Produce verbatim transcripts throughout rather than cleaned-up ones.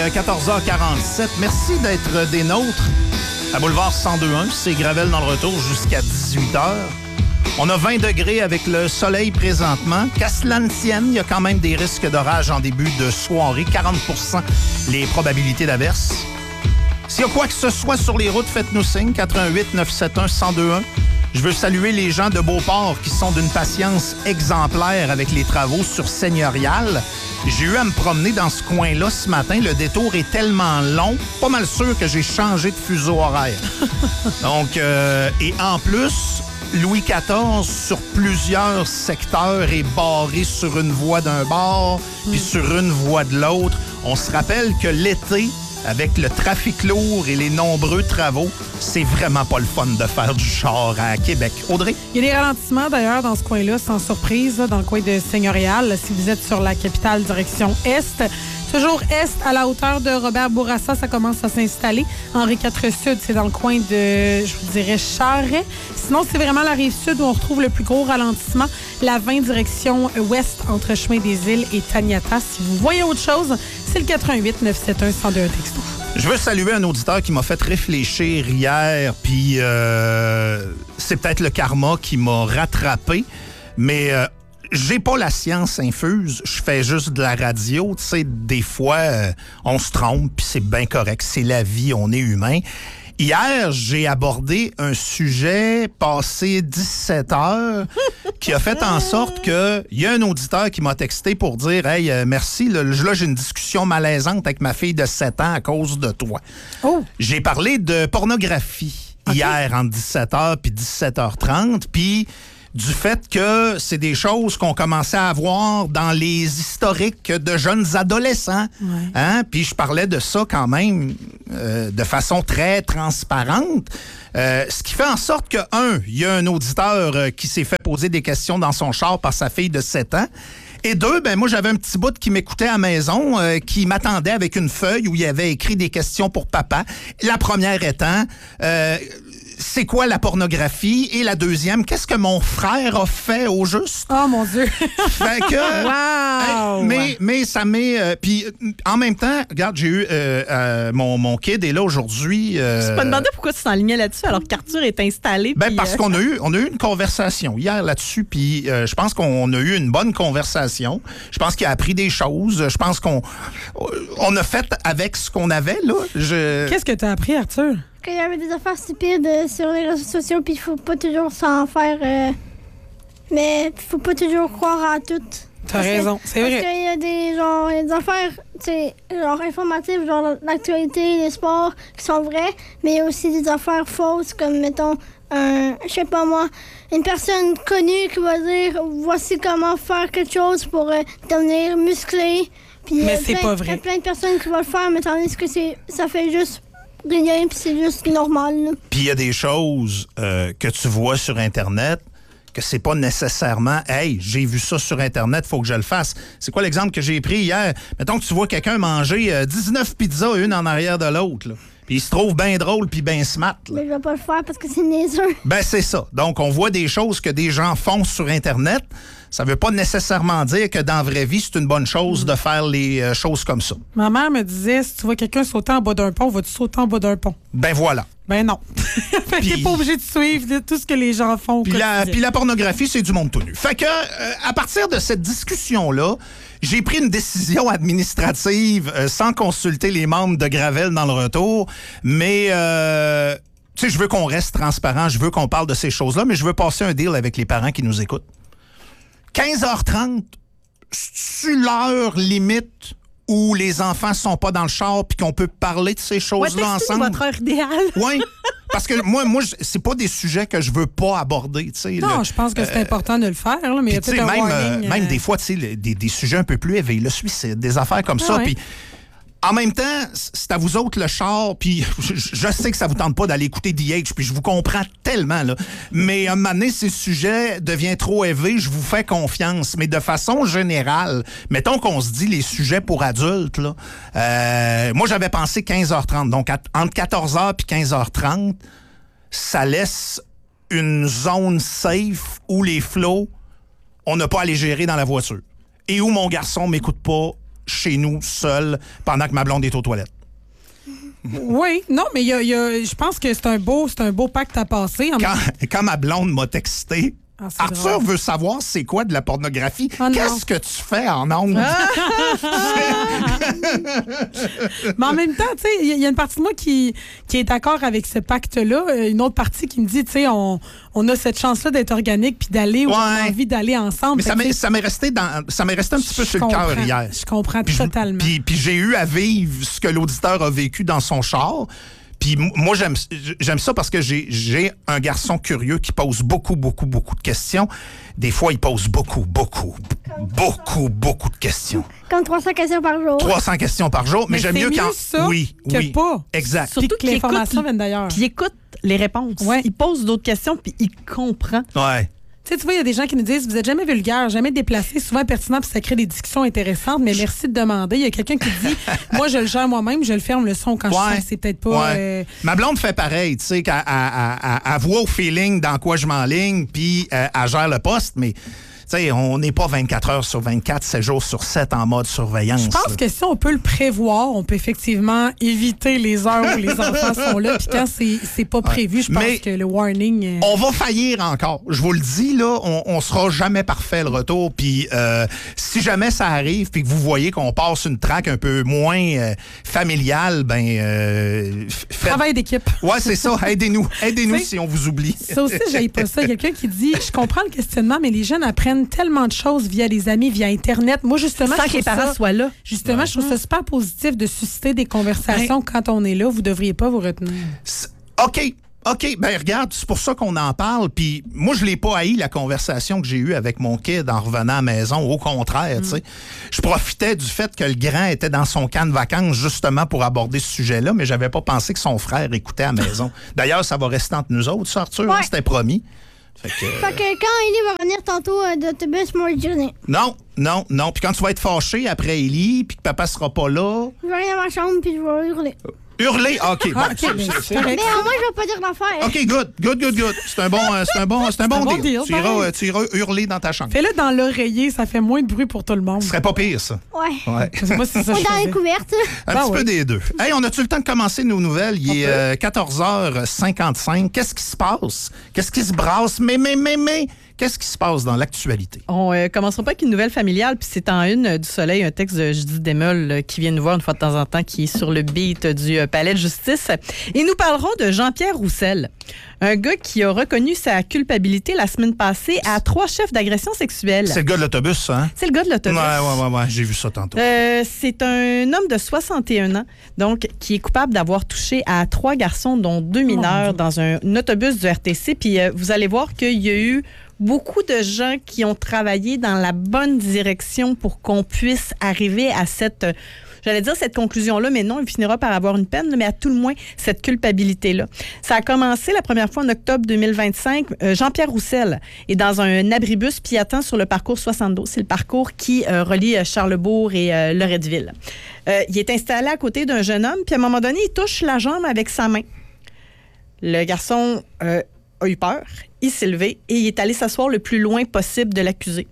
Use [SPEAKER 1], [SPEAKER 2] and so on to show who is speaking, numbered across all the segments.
[SPEAKER 1] est quatorze heures quarante-sept. Merci d'être des nôtres à Boulevard cent deux point un. C'est Gravel dans le retour jusqu'à dix-huit heures. On a vingt degrés avec le soleil présentement. Qu'à cela ne tienne, il y a quand même des risques d'orage en début de soirée. quarante pour cent les probabilités d'averse. S'il y a quoi que ce soit sur les routes, faites-nous signe. quatre un huit neuf sept un un zéro deux un. Je veux saluer les gens de Beauport qui sont d'une patience exemplaire avec les travaux sur Seigneurial. J'ai eu à me promener dans ce coin-là ce matin. Le détour est tellement long, pas mal sûr que j'ai changé de fuseau horaire. Donc, euh, et en plus, Louis quatorze, sur plusieurs secteurs, est barré sur une voie d'un bord, puis sur une voie de l'autre. On se rappelle que l'été, avec le trafic lourd et les nombreux travaux, c'est vraiment pas le fun de faire du char à Québec. Audrey?
[SPEAKER 2] Il y a des ralentissements d'ailleurs dans ce coin-là, sans surprise, là, dans le coin de Seigneurial, si vous êtes sur la capitale direction Est. Toujours Est, à la hauteur de Robert Bourassa, ça commence à s'installer. Henri quatre Sud, c'est dans le coin de, je vous dirais, Charest. Sinon, c'est vraiment la rive sud où on retrouve le plus gros ralentissement. La vingt direction ouest entre Chemin des Îles et Taniata. Si vous voyez autre chose, c'est le quatre un huit neuf sept un un zéro deux un texto.
[SPEAKER 1] Je veux saluer un auditeur qui m'a fait réfléchir hier, puis euh, c'est peut-être le karma qui m'a rattrapé, mais euh, j'ai pas la science infuse, je fais juste de la radio. Tu sais, des fois, euh, on se trompe, puis c'est bien correct, c'est la vie, on est humain. Hier, j'ai abordé un sujet passé dix-sept heures qui a fait en sorte que il y a un auditeur qui m'a texté pour dire « Hey, euh, merci, là, là j'ai une discussion malaisante avec ma fille de sept ans à cause de toi.
[SPEAKER 2] Oh. » J'ai
[SPEAKER 1] parlé de pornographie okay. hier entre dix-sept heures puis dix-sept heures trente, puis du fait que c'est des choses qu'on commençait à avoir dans les historiques de jeunes adolescents. Ouais. Hein? Puis je parlais de ça quand même euh, de façon très transparente. Euh, ce qui fait en sorte que, un, il y a un auditeur euh, qui s'est fait poser des questions dans son char par sa fille de sept ans. Et deux, ben moi, j'avais un petit bout qui m'écoutait à la maison, euh, qui m'attendait avec une feuille où il y avait écrit des questions pour papa. La première étant... Euh, c'est quoi la pornographie? Et la deuxième, qu'est-ce que mon frère a fait au juste?
[SPEAKER 2] Oh mon Dieu!
[SPEAKER 1] Fait que...
[SPEAKER 2] Wow!
[SPEAKER 1] Hey, mais, mais ça m'est... Euh, puis en même temps, regarde, j'ai eu... Euh, euh, mon, mon kid est là aujourd'hui. Euh,
[SPEAKER 3] je peux te demander pourquoi tu t'enlignais là-dessus alors qu'Arthur est installé.
[SPEAKER 1] Ben
[SPEAKER 3] pis,
[SPEAKER 1] parce
[SPEAKER 3] euh...
[SPEAKER 1] qu'on a eu, on a eu une conversation hier là-dessus, puis euh, je pense qu'on a eu une bonne conversation. Je pense qu'il a appris des choses. Je pense qu'on on a fait avec ce qu'on avait, là. Je...
[SPEAKER 2] Qu'est-ce que tu as appris, Arthur?
[SPEAKER 4] Qu'il y avait des affaires stupides euh, sur les réseaux sociaux, puis il faut pas toujours s'en faire. Euh, mais il faut pas toujours croire à tout.
[SPEAKER 2] T'as raison,
[SPEAKER 4] que,
[SPEAKER 2] c'est vrai.
[SPEAKER 4] Parce qu'il y a des, genre, il y a des affaires genre, informatives, genre l'actualité, les sports, qui sont vraies, mais il y a aussi des affaires fausses, comme, mettons, un, je sais pas moi, une personne connue qui va dire voici comment faire quelque chose pour euh, devenir musclé. Puis,
[SPEAKER 2] mais
[SPEAKER 4] euh,
[SPEAKER 2] c'est
[SPEAKER 4] plein,
[SPEAKER 2] pas vrai.
[SPEAKER 4] Il y a plein de personnes qui vont le faire, mais tandis que c'est, ça fait juste. Rien, puis c'est juste normal.
[SPEAKER 1] Puis il y a des choses euh, que tu vois sur Internet que c'est pas nécessairement « Hey, j'ai vu ça sur Internet, faut que je le fasse. » C'est quoi l'exemple que j'ai pris hier? Mettons que tu vois quelqu'un manger euh, dix-neuf pizzas, une en arrière de l'autre, là. Puis il se trouve bien drôle puis bien smart. Là.
[SPEAKER 4] Mais je vais pas le faire parce que c'est niaiseux.
[SPEAKER 1] Ben c'est ça. Donc, on voit des choses que des gens font sur Internet. Ça veut pas nécessairement dire que dans la vraie vie, c'est une bonne chose de faire les euh, choses comme ça.
[SPEAKER 2] Ma mère me disait, si tu vois quelqu'un sauter en bas d'un pont, vas-tu sauter en bas d'un pont?
[SPEAKER 1] Ben voilà.
[SPEAKER 2] Ben non. Fait que t'es pas obligé de suivre tout ce que les gens font.
[SPEAKER 1] Puis la, puis la pornographie, c'est du monde tout nu. Fait que, euh, à partir de cette discussion-là, j'ai pris une décision administrative euh, sans consulter les membres de Gravel dans le retour, mais... Euh, tu sais, je veux qu'on reste transparent, je veux qu'on parle de ces choses-là, mais je veux passer un deal avec les parents qui nous écoutent. quinze heures trente, c'est l'heure limite où les enfants sont pas dans le char puis qu'on peut parler de ces choses-là
[SPEAKER 3] ouais,
[SPEAKER 1] ensemble.
[SPEAKER 3] C'est votre heure idéale.
[SPEAKER 1] Oui, parce que moi, moi c'est pas des sujets que je veux pas aborder. T'sais,
[SPEAKER 2] non,
[SPEAKER 1] là,
[SPEAKER 2] je pense que c'est
[SPEAKER 1] euh,
[SPEAKER 2] important de le faire, là, mais il y a peut-être un
[SPEAKER 1] même,
[SPEAKER 2] warning.
[SPEAKER 1] Euh, même des fois, des, des sujets un peu plus éveillés, le suicide, des affaires comme
[SPEAKER 2] ah,
[SPEAKER 1] ça.
[SPEAKER 2] Ouais.
[SPEAKER 1] Puis en même temps, c'est à vous autres le char, puis je, je sais que ça vous tente pas d'aller écouter D H, puis je vous comprends tellement, là. Mais à un moment donné, ces sujets deviennent trop élevés, je vous fais confiance. Mais de façon générale, mettons qu'on se dit les sujets pour adultes, là. Euh, moi, j'avais pensé quinze heures trente. Donc, à, entre quatorze heures puis quinze heures trente, ça laisse une zone safe où les flots, on n'a pas à les gérer dans la voiture. Et où mon garçon m'écoute pas chez nous, seul, pendant que ma blonde est aux toilettes.
[SPEAKER 2] Oui, non, mais y a, y a, je pense que c'est un beau, c'est un beau pacte à passer. En
[SPEAKER 1] Quand, quand ma blonde m'a texté,
[SPEAKER 2] Ah, c'est
[SPEAKER 1] Arthur
[SPEAKER 2] drôle.
[SPEAKER 1] veut savoir c'est quoi de la pornographie.
[SPEAKER 2] Oh non.
[SPEAKER 1] Qu'est-ce que tu fais en ondes?
[SPEAKER 2] Mais en même temps, tu sais, il y, y a une partie de moi qui, qui est d'accord avec ce pacte-là. Euh, Une autre partie qui me dit, tu sais, on, on a cette chance-là d'être organique puis d'aller où on a
[SPEAKER 1] Ouais.
[SPEAKER 2] envie d'aller ensemble.
[SPEAKER 1] Mais
[SPEAKER 2] Fait
[SPEAKER 1] ça
[SPEAKER 2] que,
[SPEAKER 1] m'est,
[SPEAKER 2] tu sais,
[SPEAKER 1] ça m'est resté dans, ça m'est resté un petit peu
[SPEAKER 2] je
[SPEAKER 1] sur le cœur
[SPEAKER 2] comprends.
[SPEAKER 1] hier.
[SPEAKER 2] Je comprends
[SPEAKER 1] Puis je-
[SPEAKER 2] totalement.
[SPEAKER 1] Puis, puis j'ai eu à vivre ce que l'auditeur a vécu dans son char. Puis m- moi, j'aime, j'aime ça parce que j'ai, j'ai un garçon curieux qui pose beaucoup, beaucoup, beaucoup de questions. Des fois, il pose beaucoup, beaucoup, beaucoup, beaucoup de questions.
[SPEAKER 4] Comme trois cents questions par jour.
[SPEAKER 1] trois cents questions par jour, mais,
[SPEAKER 2] Mais
[SPEAKER 1] j'aime
[SPEAKER 2] c'est
[SPEAKER 1] mieux
[SPEAKER 2] mieux
[SPEAKER 1] quand...
[SPEAKER 2] ça
[SPEAKER 1] oui,
[SPEAKER 2] que
[SPEAKER 1] oui.
[SPEAKER 2] pas.
[SPEAKER 1] Exact.
[SPEAKER 2] Puis
[SPEAKER 3] Surtout
[SPEAKER 2] que
[SPEAKER 3] qu'il
[SPEAKER 2] l'information
[SPEAKER 3] écoute-
[SPEAKER 2] vienne d'ailleurs.
[SPEAKER 3] Puis il écoute les réponses.
[SPEAKER 2] Ouais.
[SPEAKER 3] Il pose d'autres questions, puis il comprend.
[SPEAKER 1] Ouais.
[SPEAKER 2] Tu sais, tu vois, il y a des gens qui nous disent, vous êtes jamais vulgaire, jamais déplacé, souvent pertinent, puis ça crée des discussions intéressantes, mais merci de demander. Il y a quelqu'un qui dit, moi, je le gère moi-même, je le ferme le son quand je
[SPEAKER 1] Ouais.
[SPEAKER 2] sens que c'est peut-être pas...
[SPEAKER 1] Ouais.
[SPEAKER 2] euh,
[SPEAKER 1] Ma blonde fait pareil, tu sais, qu'elle elle- elle- elle- elle voit au feeling dans quoi je m'enligne, puis euh, elle gère le poste, mais tu sais, on n'est pas vingt-quatre heures sur vingt-quatre, sept jours sur sept en mode surveillance.
[SPEAKER 2] Je pense
[SPEAKER 1] là.
[SPEAKER 2] que si on peut le prévoir, on peut effectivement éviter les heures où les enfants sont là. Puis quand c'est, c'est pas prévu, je pense
[SPEAKER 1] Mais-
[SPEAKER 2] que le warning. euh,
[SPEAKER 1] On va faillir encore. Je vous le dis, là, on, on sera jamais parfait le retour. Puis euh, si jamais ça arrive, puis que vous voyez qu'on passe une traque un peu moins euh, familiale, ben euh, f- faites-
[SPEAKER 2] Travail d'équipe.
[SPEAKER 1] Ouais, c'est ça. Aidez-nous. Aidez-nous
[SPEAKER 2] Tu sais,
[SPEAKER 1] si on vous oublie.
[SPEAKER 2] Ça aussi, j'aille pas ça. Il y a quelqu'un qui dit, je comprends le questionnement, mais les jeunes apprennent tellement de choses via les amis, via Internet. Moi, justement,
[SPEAKER 3] Sans
[SPEAKER 2] je
[SPEAKER 3] que les
[SPEAKER 2] trouve
[SPEAKER 3] parents
[SPEAKER 2] ça-
[SPEAKER 3] soient là.
[SPEAKER 2] Justement, je trouve ça super positif de susciter des conversations quand on est là. Vous devriez pas vous retenir.
[SPEAKER 1] C'est- OK. OK, ben regarde, c'est pour ça qu'on en parle. Puis moi, je l'ai pas haï, la conversation que j'ai eue avec mon kid en revenant à la maison. Au contraire, tu sais. Je profitais du fait que le grand était dans son camp de vacances justement pour aborder ce sujet-là, mais j'avais pas pensé que son frère écoutait à la maison. D'ailleurs, ça va rester entre nous autres, ça, Arthur,
[SPEAKER 4] Ouais.
[SPEAKER 1] hein, c'était promis. Fait que, euh,
[SPEAKER 4] Fait que quand Ellie va revenir tantôt euh, d'autobus, moi, je dis,
[SPEAKER 1] non, non, non. Puis quand tu vas être fâché après Élie, puis que papa sera pas là,
[SPEAKER 4] je vais aller dans ma chambre puis je vais hurler.
[SPEAKER 1] hurler. OK, bon,
[SPEAKER 2] Ah, OK,
[SPEAKER 1] c'est-
[SPEAKER 2] ben,
[SPEAKER 1] c'est-
[SPEAKER 2] c'est
[SPEAKER 1] c'est-
[SPEAKER 2] correct.
[SPEAKER 4] Mais au moins, je vais pas dire d'affaires.
[SPEAKER 1] OK, good, good, good, good. C'est un bon, euh, c'est un bon, c'est un bon,
[SPEAKER 2] un bon
[SPEAKER 1] deal.
[SPEAKER 2] deal,
[SPEAKER 1] Tu iras,
[SPEAKER 2] pareil.
[SPEAKER 1] euh, tu iras hurler dans ta chambre.
[SPEAKER 2] Fais-le dans l'oreiller, ça fait moins de bruit pour tout le monde.
[SPEAKER 1] Ce serait pas pire, ça.
[SPEAKER 4] Ouais.
[SPEAKER 1] Ouais.
[SPEAKER 2] Je sais pas si ça
[SPEAKER 4] Ou
[SPEAKER 2] je
[SPEAKER 4] dans les
[SPEAKER 2] faisais.
[SPEAKER 4] couvertes.
[SPEAKER 1] Un
[SPEAKER 2] Ben
[SPEAKER 1] petit
[SPEAKER 2] oui.
[SPEAKER 1] peu des deux. Hey, on a-tu le temps de commencer nos nouvelles? Il est euh, quatorze heures cinquante-cinq. Qu'est-ce qui se passe? Qu'est-ce qui se brasse? Mais, mais, mais, mais, qu'est-ce qui se passe dans l'actualité?
[SPEAKER 3] On euh, commencera pas avec une nouvelle familiale, puis c'est en une euh, du Soleil, un texte de Judith Desmeules euh, qui vient nous voir une fois de temps en temps, qui est sur le beat du euh, Palais de justice. Et nous parlerons de Jean-Pierre Roussel, un gars qui a reconnu sa culpabilité la semaine passée à trois chefs d'agression sexuelle.
[SPEAKER 1] C'est le gars de l'autobus, ça, hein?
[SPEAKER 3] C'est le gars de
[SPEAKER 1] Ouais,
[SPEAKER 3] l'autobus.
[SPEAKER 1] ouais, ouais, ouais, j'ai vu ça tantôt.
[SPEAKER 3] Euh, c'est un homme de soixante et un ans, donc, qui est coupable d'avoir touché à trois garçons, dont deux mineurs, dans un, un autobus du R T C. Puis euh, vous allez voir qu'il y a eu beaucoup de gens qui ont travaillé dans la bonne direction pour qu'on puisse arriver à cette, euh, j'allais dire cette conclusion-là, mais non, il finira par avoir une peine, mais à tout le moins cette culpabilité-là. Ça a commencé la première fois en octobre deux mille vingt-cinq. Euh, Jean-Pierre Roussel est dans un abribus puis attend sur le parcours soixante-douze. C'est le parcours qui euh, relie euh, Charlesbourg et euh, Loretteville. Euh, il est installé à côté d'un jeune homme, puis à un moment donné, il touche la jambe avec sa main. Le garçon euh, a eu peur, il s'est levé et il est allé s'asseoir le plus loin possible de l'accusé.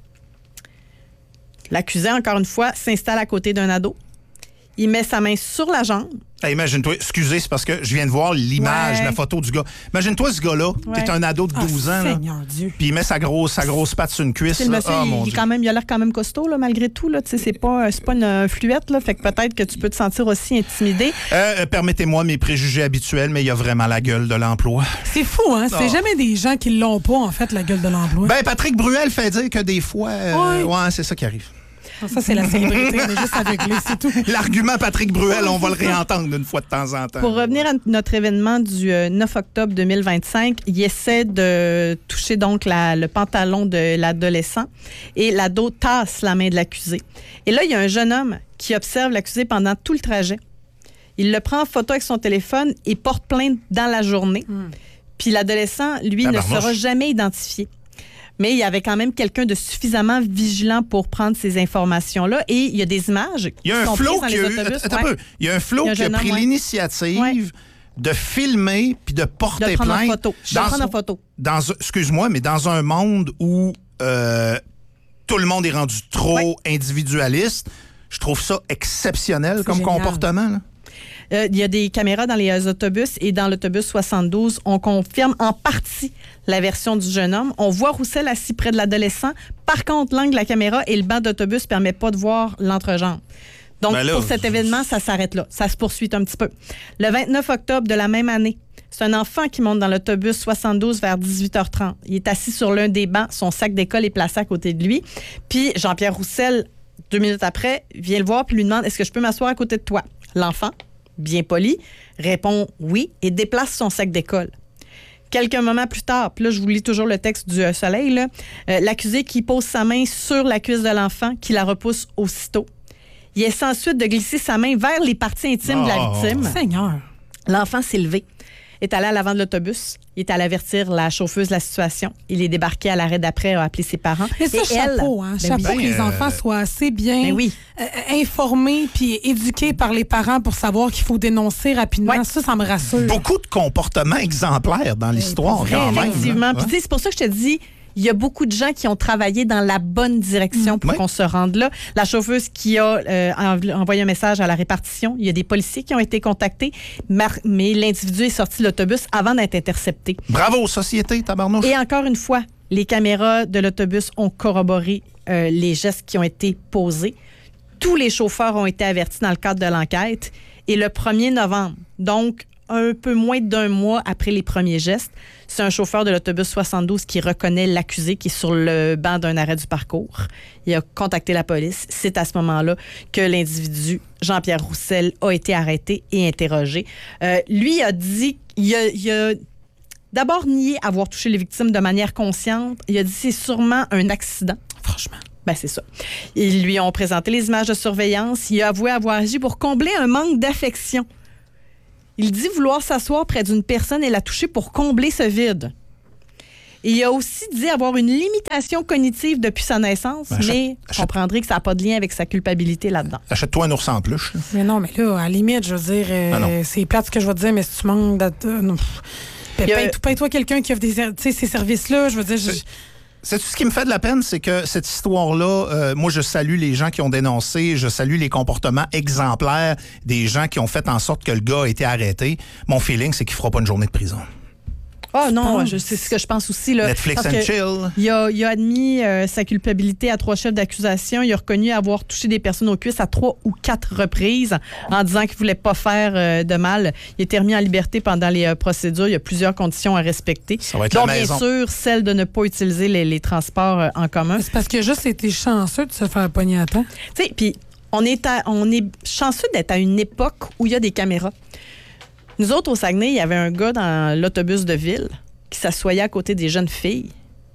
[SPEAKER 3] L'accusé, encore une fois, s'installe à côté d'un ado. Il met sa main sur la jambe.
[SPEAKER 1] Hey, imagine-toi, excusez, c'est parce que je viens de voir l'image,
[SPEAKER 2] Ouais.
[SPEAKER 1] la photo du gars. Imagine-toi ce gars-là,
[SPEAKER 3] Ouais.
[SPEAKER 1] t'es un ado de
[SPEAKER 2] Ah,
[SPEAKER 1] douze ans, là,
[SPEAKER 2] Seigneur Dieu.
[SPEAKER 1] puis il met sa grosse, sa grosse patte sur une cuisse.
[SPEAKER 3] Tu sais, le
[SPEAKER 1] là.
[SPEAKER 3] monsieur,
[SPEAKER 1] Ah,
[SPEAKER 3] il,
[SPEAKER 1] mon
[SPEAKER 3] il est
[SPEAKER 1] Dieu.
[SPEAKER 3] quand même, il a l'air quand même costaud, là, malgré tout. Là. Tu sais, c'est pas, c'est pas une euh, fluette, là, fait que peut-être que tu peux te sentir aussi intimidé.
[SPEAKER 1] Euh, euh, permettez-moi mes préjugés habituels, mais il y a vraiment la gueule de l'emploi.
[SPEAKER 2] C'est fou, hein? C'est
[SPEAKER 1] Ah.
[SPEAKER 2] jamais des gens qui l'ont pas, en fait, la gueule de l'emploi.
[SPEAKER 1] Ben, Patrick Bruel fait dire que des fois... euh,
[SPEAKER 2] Ouais.
[SPEAKER 1] ouais, c'est ça qui arrive.
[SPEAKER 2] Ça, c'est la célébrité, mais juste aveuglé, c'est tout.
[SPEAKER 1] L'argument Patrick Bruel, on va le réentendre d'une fois de temps en temps.
[SPEAKER 3] Pour revenir à notre événement du euh, neuf octobre deux mille vingt-cinq, il essaie de toucher donc la- le pantalon de l'adolescent et l'ado tasse la main de l'accusé. Et là, il y a un jeune homme qui observe l'accusé pendant tout le trajet. Il le prend en photo avec son téléphone et porte plainte dans la journée. Puis l'adolescent, lui, ne
[SPEAKER 1] Tabarnouche.
[SPEAKER 3] sera jamais identifié. Mais il y avait quand même quelqu'un de suffisamment vigilant pour prendre ces informations-là. Et il y a des images
[SPEAKER 1] Il y a
[SPEAKER 3] qui
[SPEAKER 1] un
[SPEAKER 3] sont
[SPEAKER 1] flot
[SPEAKER 3] prises dans
[SPEAKER 1] qui
[SPEAKER 3] les
[SPEAKER 1] a eu...
[SPEAKER 3] autobus.
[SPEAKER 1] Attends un
[SPEAKER 3] Ouais.
[SPEAKER 1] peu. Il y a un flot
[SPEAKER 3] Il y a un
[SPEAKER 1] qui a
[SPEAKER 3] jeune
[SPEAKER 1] pris
[SPEAKER 3] homme, ouais.
[SPEAKER 1] l'initiative
[SPEAKER 3] Ouais.
[SPEAKER 1] de filmer puis de porter
[SPEAKER 3] De prendre en
[SPEAKER 1] plainte.
[SPEAKER 3] photo. De
[SPEAKER 1] Dans
[SPEAKER 3] prendre en
[SPEAKER 1] un-
[SPEAKER 3] photo.
[SPEAKER 1] Dans, excuse-moi, mais dans un monde où euh, tout le monde est rendu trop
[SPEAKER 3] Ouais.
[SPEAKER 1] individualiste, Je trouve ça exceptionnel
[SPEAKER 2] C'est
[SPEAKER 1] comme
[SPEAKER 2] génial.
[SPEAKER 1] comportement. Là.
[SPEAKER 3] Euh, il y a des caméras dans les euh, autobus et dans l'autobus soixante-douze, on confirme en partie la version du jeune homme. On voit Roussel assis près de l'adolescent. Par contre, l'angle de la caméra et le banc d'autobus ne permettent pas de voir l'entrejambe. Donc,
[SPEAKER 1] Ben là,
[SPEAKER 3] pour cet événement, ça s'arrête là. Ça se poursuit un petit peu. Le vingt-neuf octobre de la même année, c'est un enfant qui monte dans l'autobus soixante-douze vers dix-huit heures trente. Il est assis sur l'un des bancs. Son sac d'école est placé à côté de lui. Puis, Jean-Pierre Roussel, deux minutes après, vient le voir puis lui demande « Est-ce que je peux m'asseoir à côté de toi? » L'enfant, bien poli, répond oui et déplace son sac d'école. Quelques moments plus tard, puis là, je vous lis toujours le texte du euh, Soleil, là, euh, l'accusé qui pose sa main sur la cuisse de l'enfant, qui la repousse aussitôt. Il essaie ensuite de glisser sa main vers les parties intimes de la
[SPEAKER 1] Oh.
[SPEAKER 3] victime.
[SPEAKER 2] Seigneur.
[SPEAKER 3] L'enfant s'est levé, est allé à l'avant de l'autobus, il est allé avertir la chauffeuse de la situation. Il est débarqué à l'arrêt d'après, a appelé ses parents.
[SPEAKER 2] Mais ça,
[SPEAKER 3] Et
[SPEAKER 2] chapeau, hein?
[SPEAKER 3] ben
[SPEAKER 2] chapeau
[SPEAKER 3] oui.
[SPEAKER 2] que les
[SPEAKER 1] Ben,
[SPEAKER 2] enfants
[SPEAKER 1] euh,
[SPEAKER 2] soient assez bien
[SPEAKER 3] Ben oui.
[SPEAKER 2] euh, informés puis éduqués par les parents pour savoir qu'il faut dénoncer rapidement.
[SPEAKER 3] Ouais.
[SPEAKER 2] Ça, ça me rassure.
[SPEAKER 1] Beaucoup de comportements exemplaires dans l'histoire,
[SPEAKER 2] pour vrai,
[SPEAKER 1] quand même.
[SPEAKER 3] Effectivement.
[SPEAKER 1] là.
[SPEAKER 3] Puis, tu sais, c'est pour ça que je te dis, il y a beaucoup de gens qui ont travaillé dans la bonne direction pour
[SPEAKER 1] Ouais.
[SPEAKER 3] qu'on se rende là. La chauffeuse qui a euh, env- envoyé un message à la répartition, il y a des policiers qui ont été contactés, mar- mais l'individu est sorti de l'autobus avant d'être intercepté.
[SPEAKER 1] Bravo, société, tabarnouche.
[SPEAKER 3] Et encore une fois, les caméras de l'autobus ont corroboré euh, les gestes qui ont été posés. Tous les chauffeurs ont été avertis dans le cadre de l'enquête. Et le premier novembre, donc un peu moins d'un mois après les premiers gestes, c'est un chauffeur de l'autobus soixante-douze qui reconnaît l'accusé qui est sur le banc d'un arrêt du parcours. Il a contacté la police. C'est à ce moment-là que l'individu, Jean-Pierre Roussel, a été arrêté et interrogé. Euh, lui a dit, il a, il a d'abord nié avoir touché les victimes de manière consciente. Il a dit c'est sûrement un accident.
[SPEAKER 2] Franchement.
[SPEAKER 3] Ben, c'est ça. Ils lui ont présenté les images de surveillance. Il a avoué avoir agi pour combler un manque d'affection. Il dit vouloir s'asseoir près d'une personne et la toucher pour combler ce vide. Et il a aussi dit avoir une limitation cognitive depuis sa naissance,
[SPEAKER 1] Ben, achète-
[SPEAKER 3] mais vous
[SPEAKER 1] achète-
[SPEAKER 3] comprendrez que ça n'a pas de lien avec sa culpabilité là-dedans.
[SPEAKER 1] Achète-toi un ours en peluche. là.
[SPEAKER 2] Mais non, mais là, à la limite, je veux dire, euh,
[SPEAKER 1] Ah non.
[SPEAKER 2] c'est plate ce que je vais te dire, mais si tu manques de. euh, non, pff. Ben,
[SPEAKER 3] Il y a-
[SPEAKER 2] paye- Paye-toi quelqu'un qui offre des, ser- tu sais, ces services-là. Je veux dire, je-
[SPEAKER 1] C'est ce qui me fait de la peine, c'est que cette histoire-là, euh, moi, je salue les gens qui ont dénoncé, je salue les comportements exemplaires des gens qui ont fait en sorte que le gars a été arrêté. Mon feeling, c'est qu'il fera pas une journée de prison.
[SPEAKER 3] Oh non,
[SPEAKER 2] pense.
[SPEAKER 3] je- c'est ce que je pense aussi. Là,
[SPEAKER 1] Netflix
[SPEAKER 3] Parce
[SPEAKER 1] and
[SPEAKER 3] que
[SPEAKER 1] chill.
[SPEAKER 3] Il a, il a admis euh, sa culpabilité à trois chefs d'accusation. Il a reconnu avoir touché des personnes aux cuisses à trois ou quatre reprises en disant qu'il ne voulait pas faire euh, de mal. Il a été remis en liberté pendant les euh, procédures. Il y a plusieurs conditions à respecter.
[SPEAKER 1] Ça va être
[SPEAKER 3] dont
[SPEAKER 1] la maison.
[SPEAKER 3] bien sûr, celle de ne pas utiliser les, les transports euh, en commun.
[SPEAKER 2] c'est parce que juste été chanceux de se faire pogner à temps.
[SPEAKER 3] Tu sais, puis on est, à- on est chanceux d'être à une époque où il y a des caméras. Nous autres, au Saguenay, il y avait un gars dans l'autobus de ville qui s'assoyait à côté des jeunes filles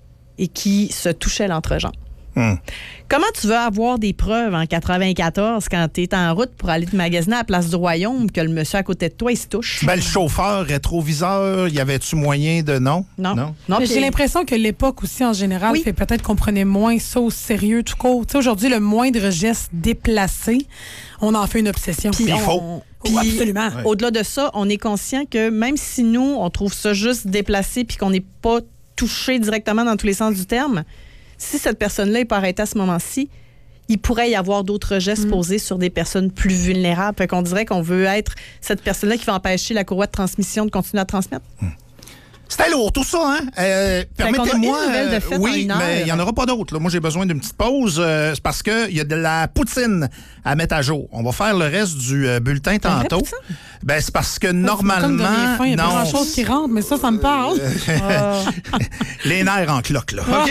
[SPEAKER 3] et qui se touchait l'entrejambe.
[SPEAKER 1] Hum.
[SPEAKER 3] Comment tu veux avoir des preuves en quatre-vingt-quatorze quand tu es en route pour aller te magasiner à la Place du Royaume que le monsieur à côté de toi, il se touche?
[SPEAKER 1] Ben, le chauffeur, rétroviseur, y avait-tu moyen de non?
[SPEAKER 3] Non.
[SPEAKER 1] Non.
[SPEAKER 3] Non,
[SPEAKER 2] Mais
[SPEAKER 3] puis-
[SPEAKER 2] j'ai l'impression que l'époque aussi, en général,
[SPEAKER 3] Oui.
[SPEAKER 2] fait peut-être qu'on prenait moins ça au sérieux tout court. Tu sais, aujourd'hui, le moindre geste déplacé, on en fait une obsession.
[SPEAKER 3] Puis
[SPEAKER 1] il
[SPEAKER 3] on-
[SPEAKER 1] faut.
[SPEAKER 3] puis
[SPEAKER 2] Oh, absolument.
[SPEAKER 1] Ouais.
[SPEAKER 3] Au-delà de ça, on est conscient que même si nous, on trouve ça juste déplacé puis qu'on n'est pas touché directement dans tous les sens du terme, si cette personne-là n'est pas arrêtée à ce moment-ci, il pourrait y avoir d'autres gestes posés sur des personnes plus vulnérables. Fait qu'on dirait qu'on veut être cette personne-là qui va empêcher la courroie de transmission de continuer à transmettre.
[SPEAKER 1] C'était lourd, tout ça, hein? Euh,
[SPEAKER 3] qu'on a
[SPEAKER 1] Permettez-moi.
[SPEAKER 3] une nouvelle de fête en
[SPEAKER 1] oui,
[SPEAKER 3] une heure.
[SPEAKER 1] mais il n'y en aura pas d'autres. là. Moi, j'ai besoin d'une petite pause. euh, c'est parce qu'il y a de la poutine à mettre à jour. On va faire le reste du euh, bulletin
[SPEAKER 3] vrai
[SPEAKER 1] tantôt.
[SPEAKER 3] poutine?
[SPEAKER 1] Ben, c'est parce que
[SPEAKER 2] Comme
[SPEAKER 1] normalement.
[SPEAKER 2] de il n'y a pas
[SPEAKER 1] non,
[SPEAKER 2] grand-chose qui rentre, mais ça, ça me parle.
[SPEAKER 3] Ah.
[SPEAKER 1] les nerfs en cloque, là. OK?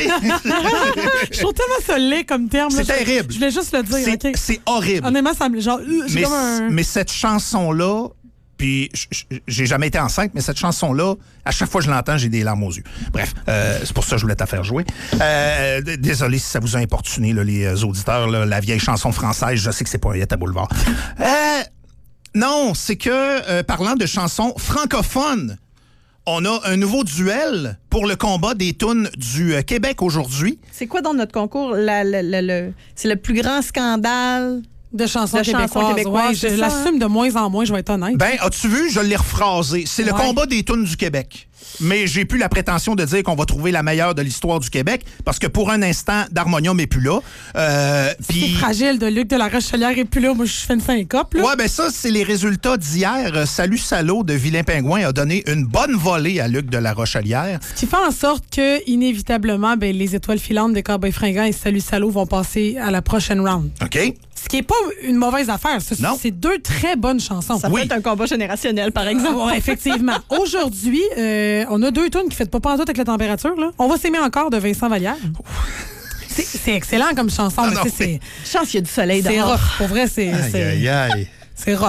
[SPEAKER 2] Je trouve tellement ça laid comme terme. là.
[SPEAKER 1] C'est
[SPEAKER 2] Je-
[SPEAKER 1] terrible.
[SPEAKER 2] Je voulais juste le dire,
[SPEAKER 1] C'est
[SPEAKER 2] OK?
[SPEAKER 1] c'est horrible.
[SPEAKER 2] Honnêtement, ça me... Genre, euh, j'ai
[SPEAKER 1] Mais,
[SPEAKER 2] comme un...
[SPEAKER 1] mais cette chanson-là, puis j- j- j'ai jamais été enceinte, mais cette chanson-là, à chaque fois que je l'entends, j'ai des larmes aux yeux. Bref, euh, c'est pour ça que je voulais te faire jouer. Euh, d- désolé si ça vous a importuné, là, les euh, auditeurs, là, la vieille chanson française, je sais que c'est pas un hit à boulevard. Euh, non, c'est que, euh, parlant de chansons francophones, on a un nouveau duel pour le combat des tunes du euh, Québec aujourd'hui.
[SPEAKER 3] C'est quoi dans notre concours? La- la- la- le- c'est le plus grand scandale
[SPEAKER 2] De chansons
[SPEAKER 3] de
[SPEAKER 2] québécoises.
[SPEAKER 3] chansons québécoises,
[SPEAKER 2] Ouais,
[SPEAKER 3] c'est
[SPEAKER 2] je
[SPEAKER 3] ça,
[SPEAKER 2] l'assume de moins en moins, je vais être honnête.
[SPEAKER 1] Ben, as-tu vu, je l'ai rephrasé. C'est le
[SPEAKER 2] Ouais.
[SPEAKER 1] combat des tunes du Québec. Mais j'ai plus la prétention de dire qu'on va trouver la meilleure de l'histoire du Québec, parce que pour un instant, d'Harmonium n'est plus là. Euh,
[SPEAKER 2] C'est
[SPEAKER 1] puis-
[SPEAKER 2] fragile de Luc de la Rochelière et puis là, moi, je fais une syncope. Là.
[SPEAKER 1] Ouais, ben ça, c'est les résultats d'hier. Euh, Salut Salaud de Vilain Pingouin a donné une bonne volée à Luc de la Rochelière.
[SPEAKER 2] Ce qui fait en sorte que, inévitablement, ben, les étoiles filantes des Cowboys Fringants et Salut Salaud vont passer à la prochaine round.
[SPEAKER 1] OK?
[SPEAKER 2] Ce qui n'est pas une mauvaise affaire. Ce-
[SPEAKER 1] Non.
[SPEAKER 2] C'est deux très bonnes chansons.
[SPEAKER 3] Ça
[SPEAKER 1] Oui.
[SPEAKER 3] peut être un combat générationnel, par exemple.
[SPEAKER 2] Ouais, effectivement. Aujourd'hui, euh, on a deux tunes qui ne font pas pantoute avec la température. Là. On va s'aimer encore de Vincent Vallière. C'est c'est excellent comme chanson,
[SPEAKER 1] Ah
[SPEAKER 2] mais
[SPEAKER 1] non,
[SPEAKER 2] tu sais,
[SPEAKER 3] Chance qu'il y a du soleil
[SPEAKER 2] c'est c'est
[SPEAKER 3] dehors.
[SPEAKER 2] rough. Pour vrai, c'est
[SPEAKER 1] Aïe,
[SPEAKER 2] c'est-
[SPEAKER 1] aïe, aïe.
[SPEAKER 2] c'est rough.